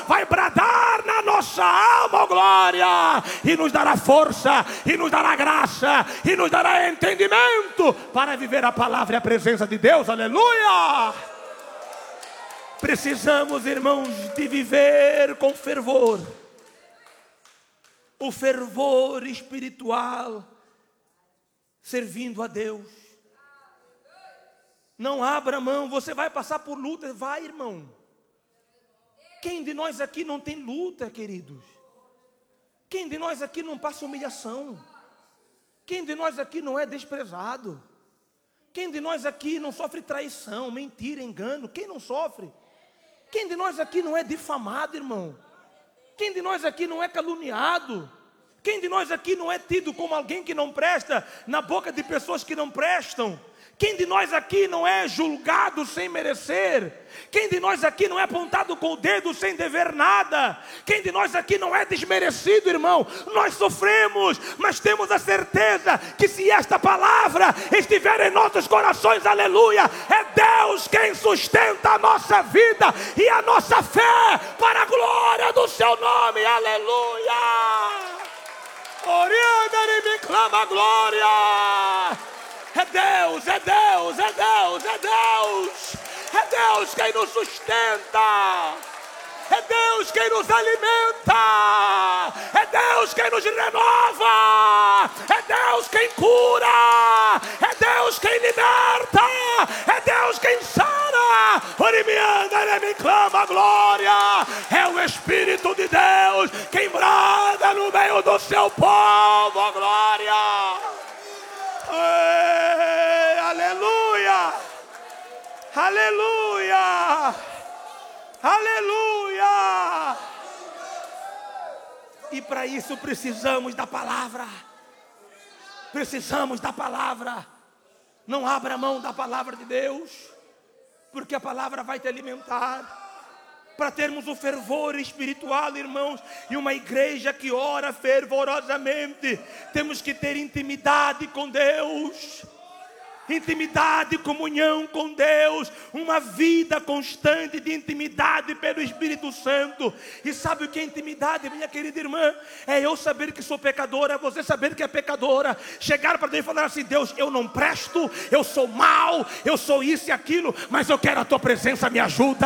vai bradar na nossa alma, oh glória, e nos dará força, e nos dará graça, e nos dará entendimento para viver a palavra e a presença de Deus, aleluia. Precisamos, irmãos, de viver com fervor, o fervor espiritual, servindo a Deus. Não abra mão, você vai passar por luta, vai, irmão. Quem de nós aqui não tem luta, queridos? Quem de nós aqui não passa humilhação? Quem de nós aqui não é desprezado? Quem de nós aqui não sofre traição, mentira, engano? Quem não sofre? Quem de nós aqui não é difamado, irmão? Quem de nós aqui não é caluniado? Quem de nós aqui não é tido como alguém que não presta na boca de pessoas que não prestam? Quem de nós aqui não é julgado sem merecer? Quem de nós aqui não é apontado com o dedo sem dever nada? Quem de nós aqui não é desmerecido, irmão? Nós sofremos, mas temos a certeza que se esta palavra estiver em nossos corações, aleluia, é Deus quem sustenta a nossa vida e a nossa fé para a glória do seu nome, aleluia. Orianda me clama glória. É Deus, é Deus, é Deus, é Deus. É Deus quem nos sustenta. É Deus quem nos alimenta. É Deus quem nos renova. É Deus quem cura. É Deus quem liberta. É Deus quem sara. Orimianda, ele me clama glória. É o Espírito de Deus quem brada no meio do seu povo, glória. Ei, aleluia, aleluia, aleluia. E para isso precisamos da palavra. Precisamos da palavra. Não abra mão da palavra de Deus, porque a palavra vai te alimentar. Para termos o fervor espiritual, irmãos, e uma igreja que ora fervorosamente, temos que ter intimidade com Deus. Intimidade, comunhão com Deus, uma vida constante de intimidade pelo Espírito Santo. E sabe o que é intimidade, minha querida irmã? É eu saber que sou pecadora, é você saber que é pecadora. Chegar para Deus e falar assim: Deus, eu não presto, eu sou mau, eu sou isso e aquilo, mas eu quero a tua presença, me ajuda.